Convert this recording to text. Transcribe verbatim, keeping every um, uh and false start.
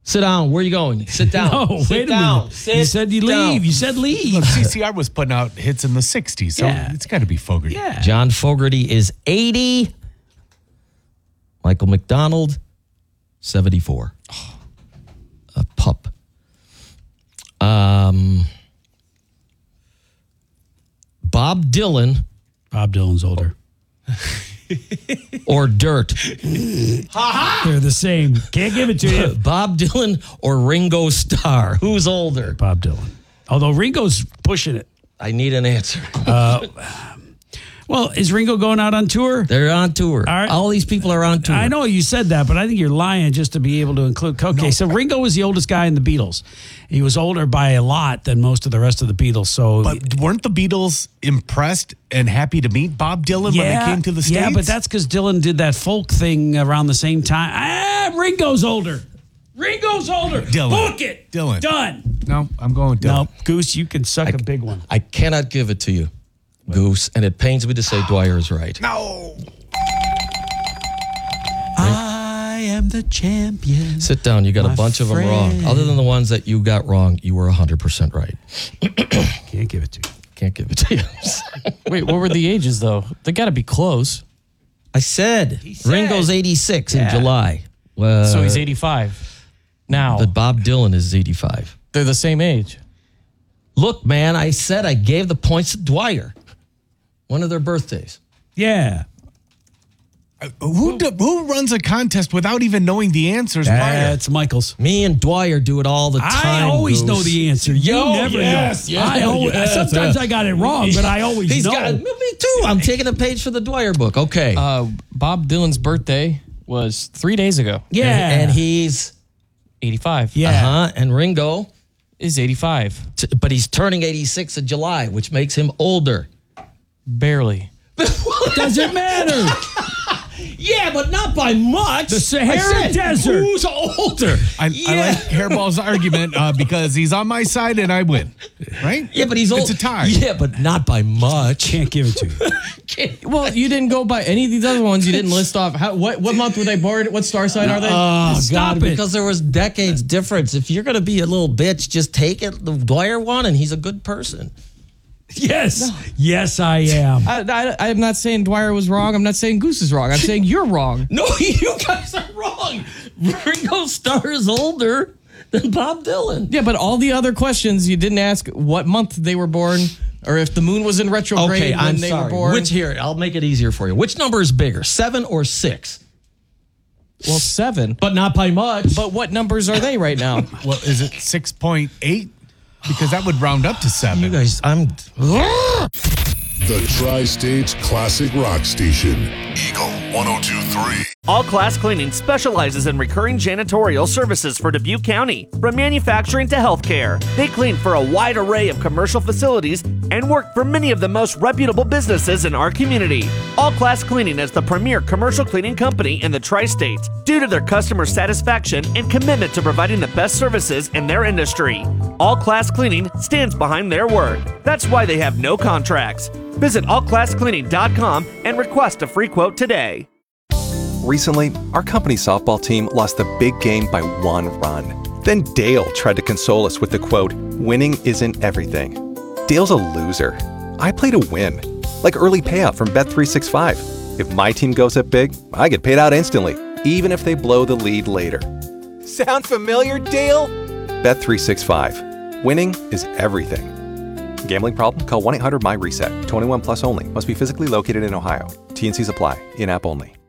Sit down. Where are you going? Sit down. No, Sit wait a down. minute. Sit you said you down. leave. You said leave. Look, C C R was putting out hits in the sixties, so Yeah. it's got to be Fogerty. Yeah. John Fogerty is eighty. Michael McDonald, seventy-four. Oh, a pup. Um, Bob Dylan Bob Dylan's older. or Dirt. They're the same. Can't give it to you. Bob Dylan or Ringo Starr. Who's older? Bob Dylan. Although Ringo's pushing it. I need an answer. Well, is Ringo going out on tour? They're on tour. All right. All these people are on tour. I know you said that, but I think you're lying just to be able to include. Okay, so Ringo was the oldest guy in the Beatles. He was older by a lot than most of the rest of the Beatles. So, But weren't the Beatles impressed and happy to meet Bob Dylan when they came to the States? yeah, but that's because Dylan did that folk thing around the same time. Ah, Ringo's older. Ringo's older. Dylan. Book it. Dylan. Done. No, I'm going Dylan. No, Goose, you can suck a big one. I cannot give it to you, Goose, and it pains me to say Dwyer is right. No. I am the champion. Sit down. You got My a bunch of them friend. wrong. Other than the ones that you got wrong, you were one hundred percent right. Can't give it to you. Can't give it to you. Wait, what were the ages, though? They got to be close. I said, said. Ringo's eighty-six Yeah. in July. Uh, So he's eighty-five now. But Bob Dylan is eighty-five. They're the same age. Look, man, I said I gave the points to Dwyer. One of their birthdays. Yeah. Uh, Who do, who runs a contest without even knowing the answers prior? That's Michael's. Me and Dwyer do it all the time. I always Goose. know the answer. You Yo, never yes, know. yes, I always, yes, sometimes yes. I got it wrong, but I always He's know. got me too. I'm taking a page for the Dwyer book. Okay. Uh, Bob Dylan's birthday was three days ago. yeah. And, and he's eighty-five. Yeah. uh-huh. And Ringo, Is eighty-five. t- but he's turning eighty-six in July, which makes him older. Barely. Doesn't matter. Yeah, but not by much. The Sahara I said, Desert. Who's older? I, yeah. I like Hairball's argument uh, because he's on my side and I win. Right? Yeah, but he's old. It's a tie. Yeah, but not by much. Can't give it to you. Well, you didn't go by any of these other ones. You didn't list off. How, what what month were they born? What star sign are they? Oh, Stop God, it. because there was decades difference. If you're going to be a little bitch, just take it. The Dwyer one, and he's a good person. Yes. Yes, I am. I, I, I'm not saying Dwyer was wrong. I'm not saying Goose is wrong. I'm saying you're wrong. No, you guys are wrong. Ringo Starr is older than Bob Dylan. Yeah, but all the other questions, you didn't ask what month they were born or if the moon was in retrograde Okay, when I'm they sorry. were born. Which here? I'll make it easier for you. Which number is bigger, seven or six? Well, seven. But not by much. But what numbers are they right now? Well, is it six point eight? Because that would round up to seven. You guys, I'm. The Tri-States Classic Rock Station. Eagle one oh two point three. All Class Cleaning specializes in recurring janitorial services for Dubuque County, from manufacturing to healthcare. They clean for a wide array of commercial facilities and work for many of the most reputable businesses in our community. All Class Cleaning is the premier commercial cleaning company in the Tri-States due to their customer satisfaction and commitment to providing the best services in their industry. All Class Cleaning stands behind their word. That's why they have no contracts. Visit all class cleaning dot com and request a free quote today. Recently, our company softball team lost the big game by one run. Then Dale tried to console us with the quote, "Winning isn't everything." Dale's a loser. I play to win. Like early payout from Bet three sixty-five. If my team goes up big, I get paid out instantly, even if they blow the lead later. Sound familiar, Dale? Bet three sixty-five. Winning is everything. Gambling problem? Call one eight hundred M Y RESET. twenty-one plus only. Must be physically located in Ohio. T and C's apply. In-app only.